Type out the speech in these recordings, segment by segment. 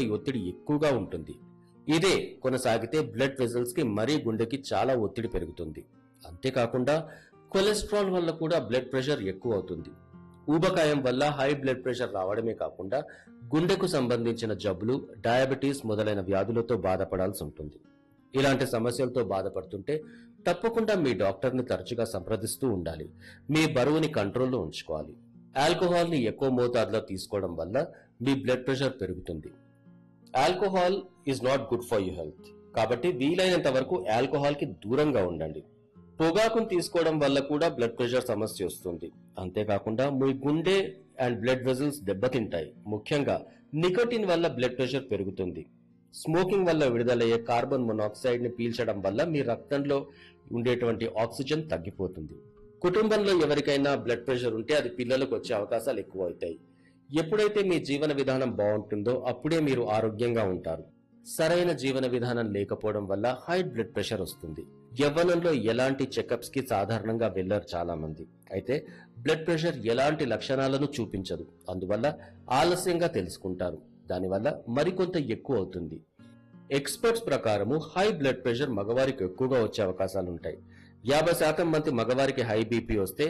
ఒత్తిడి ఎక్కువగా ఉంటుంది. ఇదే కొనసాగితే బ్లడ్ వెజల్స్ కి మరీ గుండెకి చాలా ఒత్తిడి పెరుగుతుంది. అంతేకాకుండా కొలెస్ట్రాల్ వల్ల కూడా బ్లడ్ ప్రెషర్ ఎక్కువ అవుతుంది. ఊబకాయం వల్ల హై బ్లడ్ ప్రెషర్ రావడమే కాకుండా గుండెకు సంబంధించిన జబ్బులు, డయాబెటీస్ మొదలైన వ్యాధులతో బాధపడాల్సి ఉంటుంది. ఇలాంటి సమస్యలతో బాధపడుతుంటే తప్పకుండా మీ డాక్టర్ని తరచుగా సంప్రదిస్తూ ఉండాలి. మీ బరువుని కంట్రోల్లో ఉంచుకోవాలి. ఆల్కహాల్ ని ఎక్కువ మోతాదులో తీసుకోవడం వల్ల మీ బ్లడ్ ప్రెషర్ పెరుగుతుంది. Alcohol is not good for your health. కాబట్టి వీలైనంత వరకు ఆల్కహాల్ కి దూరంగా ఉండండి. పొగాకును తీసుకోవడం వల్ల కూడా బ్లడ్ ప్రెషర్ సమస్య వస్తుంది. అంతేకాకుండా మీ గుండె అండ్ బ్లడ్ వెజల్స్ దెబ్బతింటాయి. ముఖ్యంగా నికోటిన్ వల్ల బ్లడ్ ప్రెషర్ పెరుగుతుంది. స్మోకింగ్ వల్ల విడుదలయ్యే కార్బన్ మొనాక్సైడ్ ని పీల్చడం వల్ల మీ రక్తంలో ఉండేటువంటి ఆక్సిజన్ తగ్గిపోతుంది. కుటుంబంలో ఎవరికైనా బ్లడ్ ప్రెషర్ ఉంటే అది పిల్లలకు వచ్చే అవకాశాలు ఎక్కువ అవుతాయి. ఎప్పుడైతే మీ జీవన విధానం బాగుంటుందో అప్పుడే మీరు ఆరోగ్యంగా ఉంటారు. సరైన జీవన విధానం లేకపోవడం వల్ల హై బ్లడ్ ప్రెషర్ వస్తుంది. యవ్వనంలో ఎలాంటి చెకప్స్ కి సాధారణంగా వెళ్లరు చాలా మంది. అయితే బ్లడ్ ప్రెషర్ ఎలాంటి లక్షణాలను చూపించదు. అందువల్ల ఆలస్యంగా తెలుసుకుంటారు. దానివల్ల మరికొంత ఎక్కువ అవుతుంది. ఎక్స్పర్ట్స్ ప్రకారము హై బ్లడ్ ప్రెషర్ మగవారికి ఎక్కువగా వచ్చే అవకాశాలు ఉంటాయి. 50% మంది మగవారికి హై బీపీ వస్తే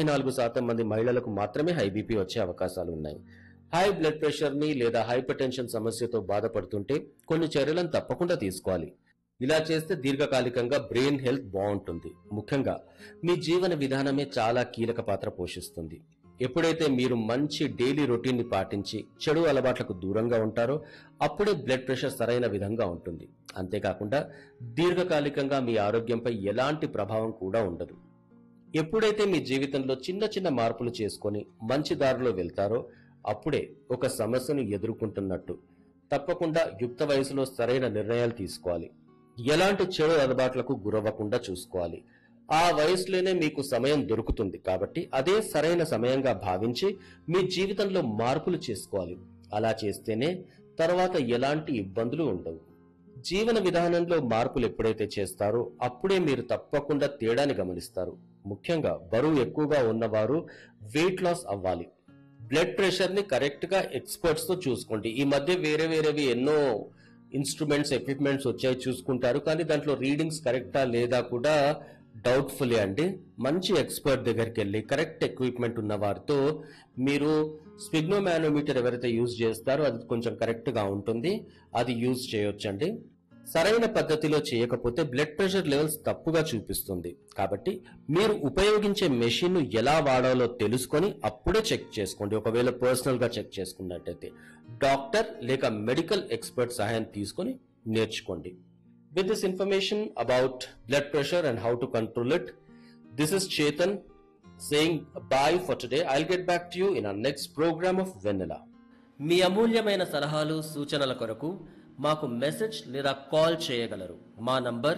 44% మంది మహిళలకు మాత్రమే హై బీపీ వచ్చే అవకాశాలు ఉన్నాయి. హై బ్లడ్ ప్రెషర్ ని లేదా హైపర్ టెన్షన్ సమస్యతో బాధపడుతుంటే కొన్ని చర్యలను తప్పకుండా తీసుకోవాలి. ఇలా చేస్తే దీర్ఘకాలికంగా బ్రెయిన్ హెల్త్ బాగుంటుంది. ముఖ్యంగా మీ జీవన విధానమే చాలా కీలక పాత్ర పోషిస్తుంది. ఎప్పుడైతే మీరు మంచి డైలీ రొటీన్ ని పాటించి చెడు అలవాట్లకు దూరంగా ఉంటారో అప్పుడే బ్లడ్ ప్రెషర్ సరైన విధంగా ఉంటుంది. అంతేకాకుండా దీర్ఘకాలికంగా మీ ఆరోగ్యంపై ఎలాంటి ప్రభావం కూడా ఉండదు. ఎప్పుడైతే మీ జీవితంలో చిన్న చిన్న మార్పులు చేసుకొని మంచి దారిలో వెళ్తారో అప్పుడే ఒక సమస్యను ఎదుర్కొంటున్నట్టు. తప్పకుండా యుక్త వయసులో సరైన నిర్ణయాలు తీసుకోవాలి. ఎలాంటి చెడు అలవాట్లకు గురవ్వకుండా చూసుకోవాలి. ఆ వయసులోనే మీకు సమయం దొరుకుతుంది కాబట్టి అదే సరైన సమయంగా భావించి మీ జీవితంలో మార్పులు చేసుకోవాలి. అలా చేస్తేనే తర్వాత ఎలాంటి ఇబ్బందులు ఉండవు. జీవన విధానంలో మార్పులు ఎప్పుడైతే చేస్తారో అప్పుడే మీరు తప్పకుండా తేడాని గమనిస్తారు. ముఖ్యంగా బరువు ఎక్కువగా ఉన్నవారు వెయిట్ లాస్ అవ్వాలి. బ్లడ్ ప్రెషర్ ని కరెక్ట్ గా ఎక్స్పర్ట్స్ తో చూసుకోండి. ఈ మధ్య వేరేవి ఎన్నో ఇన్స్ట్రుమెంట్స్, ఎక్విప్మెంట్స్ వచ్చాయి, చూసుకుంటారు. కానీ దాంట్లో రీడింగ్స్ కరెక్టా లేదా కూడా డౌట్ఫుల్లే అండి. మంచి ఎక్స్పర్ట్ దగ్గరికి వెళ్ళి కరెక్ట్ ఎక్విప్మెంట్ ఉన్న వారితో మీరు స్పిగ్నోమానోమీటర్ ఎవరైతే యూజ్ చేస్తారో అది కొంచెం కరెక్ట్ గా ఉంటుంది, అది యూజ్ చేయొచ్చండి. సరైన పద్ధతిలో చేయకపోతే బ్లడ్ ప్రెషర్ లెవెల్స్ తప్పుగా చూపిస్తుంది. కాబట్టి మీరు ఉపయోగించే మెషిన్ ను ఎలా వాడాలో తెలుసుకొని అప్పుడే చెక్ చేసుకోండి. ఒకవేళ పర్సనల్ గా చెక్ చేసుకున్నట్టయితే డాక్టర్ లేక మెడికల్ ఎక్స్పర్ట్ సహాయం తీసుకొని నేర్చుకోండి. With this information about blood pressure and how to control it, this is Chetan saying bye for today. I'll get back to you in our next program of Vanilla. మీ అమూల్యమైన సలహాలు సూచనల కొరకు మాకు message లేదా call చేయగలరు. మా number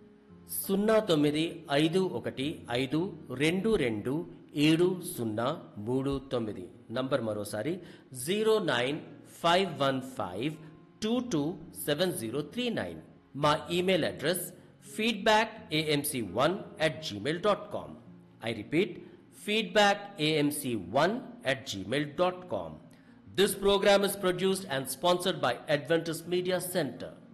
0915227039. Number మరోసారి 09515227039. మా email address feedbackamc1@gmail.com. I repeat, feedbackamc1@gmail.com. This program is produced and sponsored by Adventist Media Center.